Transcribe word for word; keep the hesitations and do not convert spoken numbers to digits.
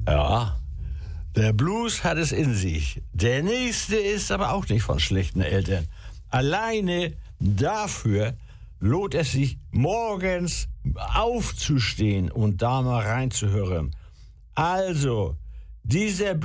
Ja, der Blues hat es in sich. Der nächste ist aber auch nicht von schlechten Eltern. Alleine dafür lohnt es sich, morgens aufzustehen und da mal reinzuhören. Also, dieser